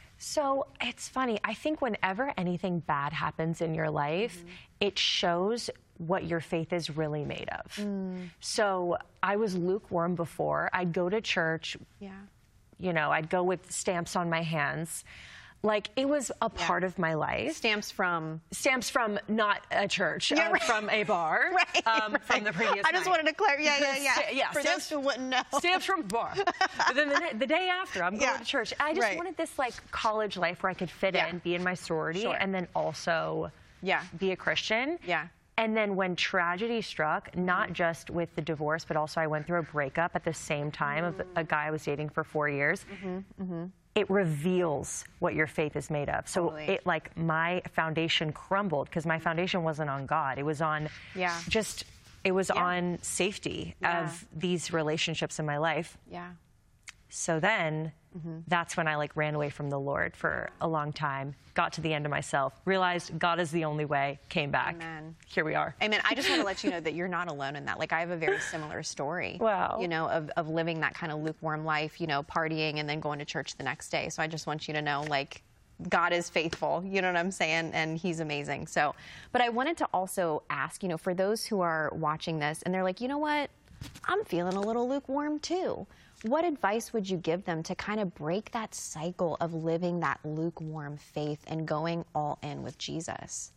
So it's funny. I think whenever anything bad happens in your life, Mm-hmm. it shows what your faith is really made of. Mm. So I was lukewarm before. I'd go to church, Yeah. you know, I'd go with stamps on my hands. Like, it was a part of my life. Stamps from? Stamps from not a church, Yeah, uh, right. from a bar, Right, um, right. from the previous I just night. wanted to clarify. Yeah, yeah, yeah. Sta- yeah, For stamps, those who wouldn't know. Stamps from bar. But then the, ne- the day after, I'm going Yeah. to church. I just Right. wanted this, like, college life where I could fit Yeah. in, be in my sorority, Sure. and then also Yeah. be a Christian. Yeah. And then when tragedy struck, not just with the divorce, but also I went through a breakup at the same time of a guy I was dating for four years. Mm-hmm, mm-hmm. It reveals what your faith is made of. So Totally. it, like, my foundation crumbled because my foundation wasn't on God. It was on Yeah. just, it was Yeah. on safety Yeah. of these relationships in my life. Yeah. So then mm-hmm. that's when I like ran away from the Lord for a long time, got to the end of myself, realized God is the only way, came back. Amen. Here we are. Amen. I just want to let you know that you're not alone in that. Like, I have a very similar story. Wow. You know, of, of living that kind of lukewarm life, you know, partying and then going to church the next day. So I just want you to know, like, God is faithful, you know what I'm saying? And he's amazing. So, but I wanted to also ask, you know, for those who are watching this and they're like, you know what, I'm feeling a little lukewarm too. What advice would you give them to kind of break that cycle of living that lukewarm faith and going all in with Jesus?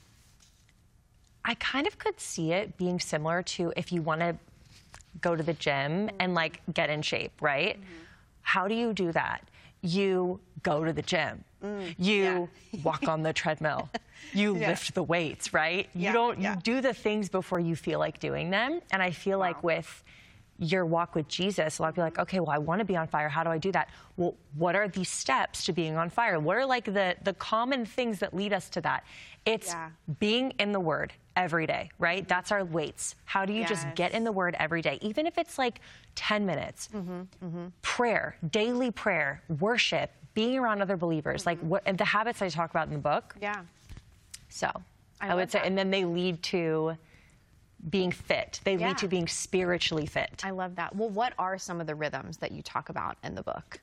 I kind of could see it being similar to if you want to go to the gym and like get in shape, right? Mm-hmm. How do you do that? You go to the gym. Mm, you yeah. walk on the treadmill. You yeah. lift the weights, right? You yeah, don't, yeah. you do the things before you feel like doing them. And I feel wow. like with your walk with Jesus, a lot of people are like, okay, well, I want to be on fire. How do I do that? Well, what are the steps to being on fire? What are like the, the common things that lead us to that? It's yeah. being in the Word every day, right? Mm-hmm. That's our weights. How do you yes. just get in the Word every day? Even if it's like ten minutes, mm-hmm. Mm-hmm. prayer, daily prayer, worship, being around other believers, mm-hmm. like what, and the habits I talk about in the book. Yeah. So I, I would say, that. and then they lead to being fit. They yeah. lead to being spiritually fit. I love that. Well, what are some of the rhythms that you talk about in the book?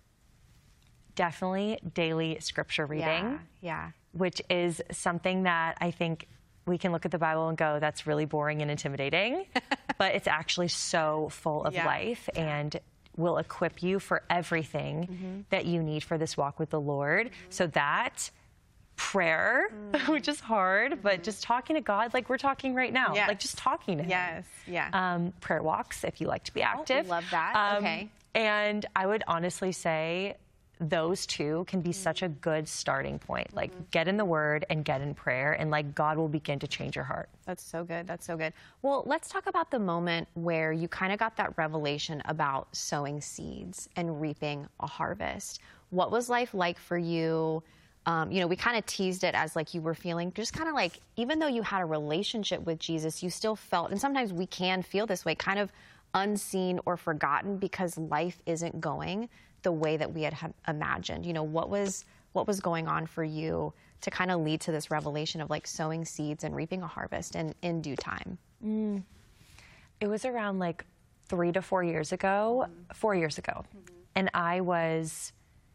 Definitely daily scripture reading. Yeah, yeah. Which is something that I think we can look at the Bible and go, that's really boring and intimidating. But it's actually so full of yeah. life and will equip you for everything mm-hmm. that you need for this walk with the Lord. Mm-hmm. So that prayer, mm. which is hard, mm-hmm. but just talking to God like we're talking right now. Yes. Like just talking to him. Yes, yeah. Um, prayer walks, if you like to be active. Oh, love that. Um, okay. And I would honestly say those two can be mm-hmm. such a good starting point. Like mm-hmm. get in the Word and get in prayer, and like God will begin to change your heart. That's so good. That's so good. Well, let's talk about the moment where you kind of got that revelation about sowing seeds and reaping a harvest. What was life like for you? Um, you know, we kind of teased it as like you were feeling just kind of like, even though you had a relationship with Jesus, you still felt, and sometimes we can feel this way, kind of unseen or forgotten because life isn't going the way that we had ha- imagined. You know, what was what was going on for you to kind of lead to this revelation of like sowing seeds and reaping a harvest in, in due time? Mm. It was around like three to four years ago, mm-hmm. four years ago. Mm-hmm. And I was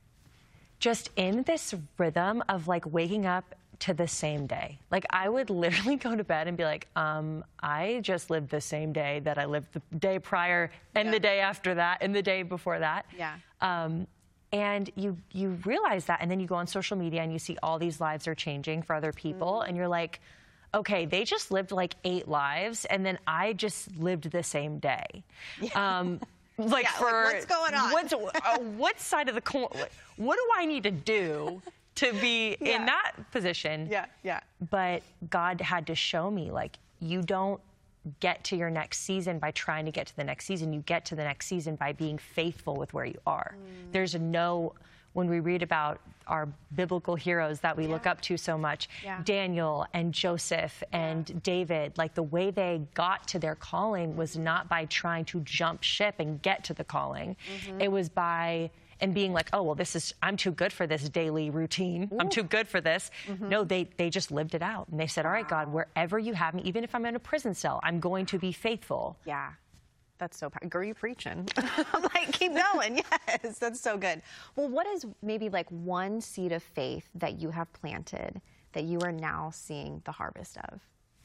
just in this rhythm of like waking up to the same day. Like I would literally go to bed and be like, um, I just lived the same day that I lived the day prior and yeah. the day after that and the day before that. Yeah. Um, and you you realize that, and then you go on social media and you see all these lives are changing for other people, mm-hmm. and you're like, okay, they just lived like eight lives, and then I just lived the same day. Yeah. Um, like yeah, for like what's going on? What's, uh, what side of the coin? What do I need to do to be yeah. in that position? Yeah, yeah. But God had to show me, like, you don't get to your next season by trying to get to the next season. You get to the next season by being faithful with where you are. Mm. There's no, when we read about our biblical heroes that we yeah. look up to so much, yeah. Daniel and Joseph and yeah. David, like the way they got to their calling was not by trying to jump ship and get to the calling. Mm-hmm. It was by and being like, oh, well, this is, I'm too good for this daily routine. Ooh. I'm too good for this. Mm-hmm. No, they, they just lived it out. And they said, all right, God, wherever you have me, even if I'm in a prison cell, I'm going to be faithful. Yeah. That's so powerful. Girl, you preaching. I'm like, keep going. Yes, that's so good. Well, what is maybe like one seed of faith that you have planted that you are now seeing the harvest of?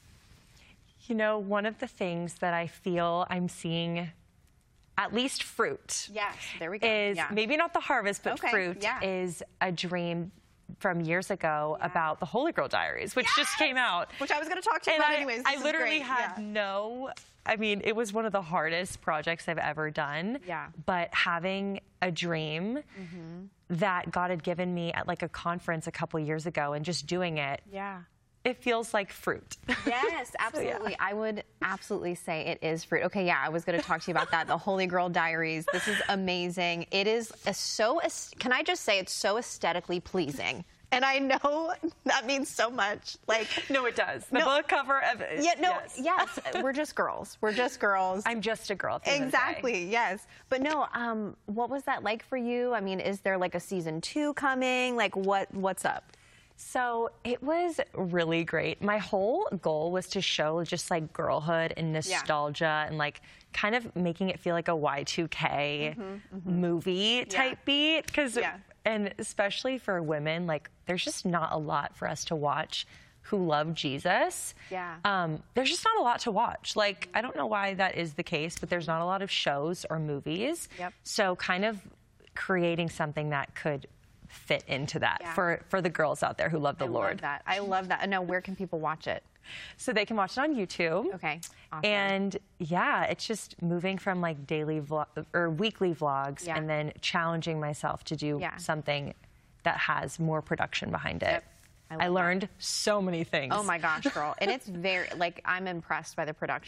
You know, one of the things that I feel I'm seeing at least fruit. Yes, there we go. Is yeah. maybe not the harvest, but okay. fruit yeah. is a dream from years ago yeah. about the Holy Girl Diaries, which yes! just came out. Which I was going to talk to you and about I, anyways. This I literally great. had yeah. no, I mean, it was one of the hardest projects I've ever done. Yeah. But having a dream mm-hmm. that God had given me at like a conference a couple years ago and just doing it. Yeah. It feels like fruit. Yes, absolutely. So, yeah. I would absolutely say it is fruit. Okay, yeah, I was going to talk to you about that. The Holy Girl Diaries. This is amazing. It is a so, can I just say it's so aesthetically pleasing. And I know that means so much. Like, no, it does. The no, book cover of it. Yeah, no, yes. yes. We're just girls. We're just girls. I'm just a girl. At the end of the day. Exactly. Yes. But no. Um, what was that like for you? I mean, is there like a season two coming? Like, what? What's up? So it was really great. My whole goal was to show just like girlhood and nostalgia yeah. and like kind of making it feel like a Y two K mm-hmm, mm-hmm. movie type yeah. beat. Because, yeah. and especially for women, like there's just not a lot for us to watch who love Jesus. Yeah. Um, there's just not a lot to watch. Like, I don't know why that is the case, but there's not a lot of shows or movies. Yep. So kind of creating something that could fit into that yeah. for, for the girls out there who love the I Lord. I love that. I love that. And now, where can people watch it? So they can watch it on YouTube. Okay. Awesome. And yeah, it's just moving from like daily vlog or weekly vlogs yeah. and then challenging myself to do yeah. something that has more production behind it. Yep. I, I learned that. so many things. Oh my gosh, girl. And it's very, like, I'm impressed by the production.